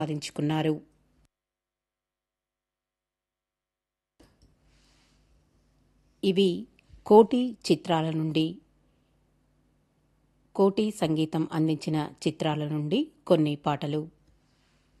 సాధించుకున్నారు. ఇవి కోటి చిత్రాల నుండి, కోటి సంగీతం అందించిన చిత్రాల నుండి కొన్ని పాటలు.